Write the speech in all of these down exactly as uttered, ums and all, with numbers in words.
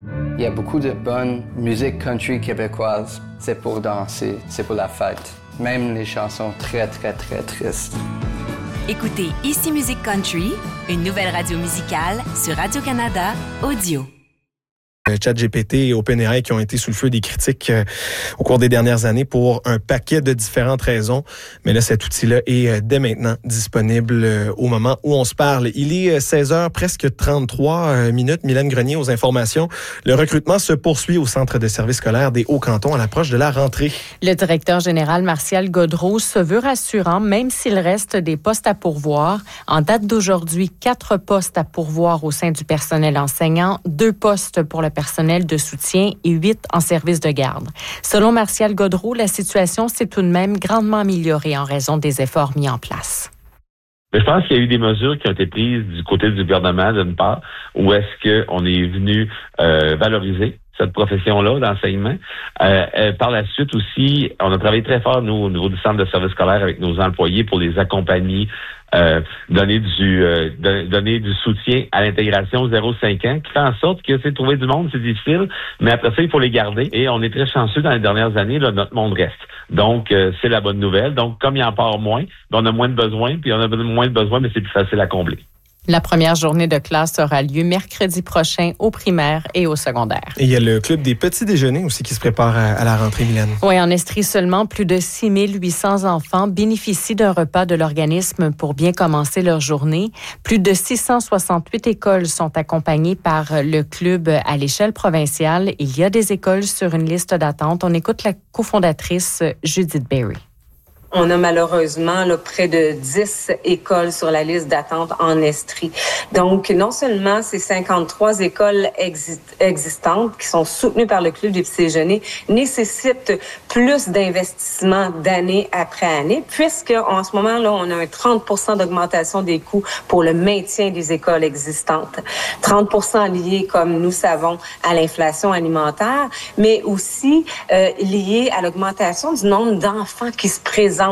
Il y a beaucoup de bonne musique country québécoise. C'est pour danser, c'est pour la fête. Même les chansons très, très, très tristes. Écoutez Ici Musique Country, une nouvelle radio musicale sur Radio-Canada Audio. ChatGPT et OpenAI qui ont été sous le feu des critiques euh, au cours des dernières années pour un paquet de différentes raisons. Mais là, cet outil-là est euh, dès maintenant disponible euh, au moment où on se parle. Il est euh, seize heures, presque trente-trois euh, minutes. Mylène Grenier aux informations. Le recrutement se poursuit au Centre de services scolaires des Hauts-Cantons à l'approche de la rentrée. Le directeur général Martial Godreau se veut rassurant, même s'il reste des postes à pourvoir. En date d'aujourd'hui, quatre postes à pourvoir au sein du personnel enseignant, deux postes pour le personnel de soutien et huit en service de garde. Selon Martial Godreau, la situation s'est tout de même grandement améliorée en raison des efforts mis en place. Je pense qu'il y a eu des mesures qui ont été prises du côté du gouvernement, d'une part, où est-ce qu'on est venu euh, valoriser cette profession-là d'enseignement. Euh, euh, par la suite aussi, on a travaillé très fort, nous, au niveau du centre de service scolaire avec nos employés pour les accompagner, euh, donner du euh, donner du soutien à l'intégration zéro cinq ans, qui fait en sorte que c'est trouver du monde, c'est difficile, mais après ça, il faut les garder. Et on est très chanceux dans les dernières années, là, notre monde reste. Donc, euh, c'est la bonne nouvelle. Donc, comme il en part moins, on a moins de besoins, puis on a moins de besoins, mais c'est plus facile à combler. La première journée de classe aura lieu mercredi prochain au primaire et au secondaire. Et il y a le club des petits déjeuners aussi qui se prépare à, à la rentrée, Mylène. Oui, en Estrie seulement, plus de six mille huit cents enfants bénéficient d'un repas de l'organisme pour bien commencer leur journée. Plus de six cent soixante-huit écoles sont accompagnées par le club à l'échelle provinciale. Il y a des écoles sur une liste d'attente. On écoute la cofondatrice Judith Berry. On a malheureusement là, près de dix écoles sur la liste d'attente en Estrie. Donc, non seulement ces cinquante-trois écoles exi- existantes qui sont soutenues par le Club des petits déjeuners nécessitent plus d'investissement d'année après année, puisque en ce moment-là, on a un trente pour cent d'augmentation des coûts pour le maintien des écoles existantes. trente pour cent liés, comme nous savons, à l'inflation alimentaire, mais aussi euh, liés à l'augmentation du nombre d'enfants qui se présentent.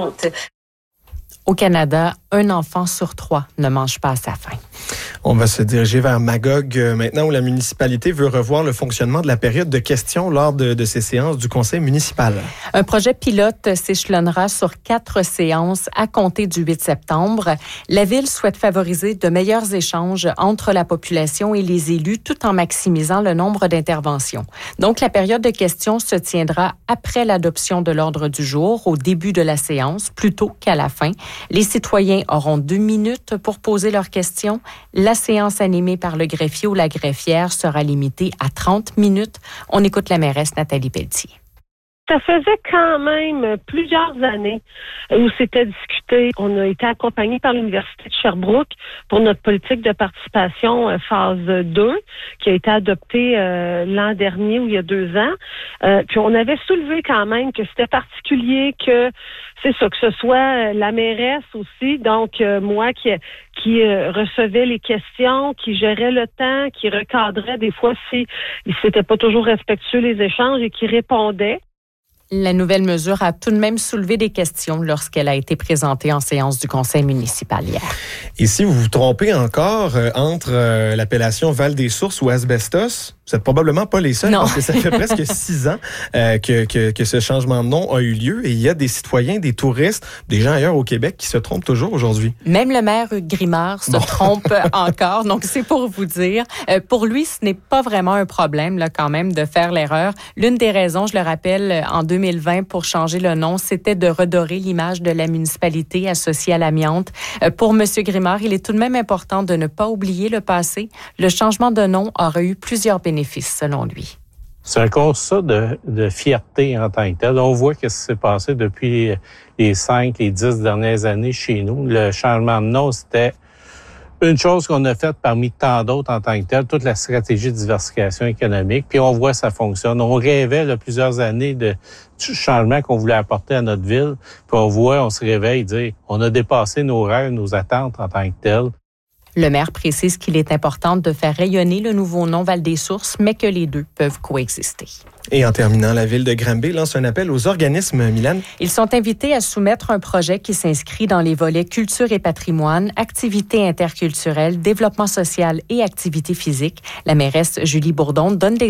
Au Canada, un enfant sur trois ne mange pas à sa faim. On va se diriger vers Magog euh, maintenant où la municipalité veut revoir le fonctionnement de la période de questions lors de, de ces séances du conseil municipal. Un projet pilote s'échelonnera sur quatre séances à compter du huit septembre. La Ville souhaite favoriser de meilleurs échanges entre la population et les élus tout en maximisant le nombre d'interventions. Donc, la période de questions se tiendra après l'adoption de l'ordre du jour, au début de la séance, plutôt qu'à la fin. Les citoyens auront deux minutes pour poser leurs questions. La séance animée par le greffier ou la greffière sera limitée à trente minutes. On écoute la mairesse Nathalie Pelletier. Ça faisait quand même plusieurs années où c'était discuté. On a été accompagnés par l'Université de Sherbrooke pour notre politique de participation euh, phase deux qui a été adoptée euh, l'an dernier ou il y a deux ans. Euh, puis on avait soulevé quand même que c'était particulier que c'est ça, que ce soit la mairesse aussi, donc euh, moi qui qui euh, recevait les questions, qui gérait le temps, qui recadrait des fois si c'était pas toujours respectueux les échanges et qui répondait. La nouvelle mesure a tout de même soulevé des questions lorsqu'elle a été présentée en séance du conseil municipal hier. Et si vous vous trompez encore euh, entre euh, l'appellation Val-des-Sources ou Asbestos, vous n'êtes probablement pas les seuls, non. Parce que ça fait presque six ans euh, que, que, que ce changement de nom a eu lieu et il y a des citoyens, des touristes, des gens ailleurs au Québec qui se trompent toujours aujourd'hui. Même le maire Hugues Grimard se bon. trompe encore, donc c'est pour vous dire. Euh, pour lui, ce n'est pas vraiment un problème là, quand même de faire l'erreur. L'une des raisons, je le rappelle, en deux mille vingt pour changer le nom, c'était de redorer l'image de la municipalité associée à l'amiante. Euh, pour M. Grimard, il est tout de même important de ne pas oublier le passé. Le changement de nom aurait eu plusieurs bénéfices, selon lui. C'est un constat de, de fierté en tant que tel. On voit ce qui s'est passé depuis les cinq, les dix dernières années chez nous. Le changement de nom, c'était une chose qu'on a faite parmi tant d'autres en tant que tel, toute la stratégie de diversification économique. Puis on voit que ça fonctionne. On rêvait là, plusieurs années de changement qu'on voulait apporter à notre ville. Puis on voit, on se réveille, dire, on a dépassé nos rêves, nos attentes en tant que tel. Le maire précise qu'il est important de faire rayonner le nouveau nom Val-des-Sources, mais que les deux peuvent coexister. Et en terminant, la ville de Granby lance un appel aux organismes, Mylène. Ils sont invités à soumettre un projet qui s'inscrit dans les volets culture et patrimoine, activités interculturelles, développement social et activités physiques. La mairesse Julie Bourdon donne des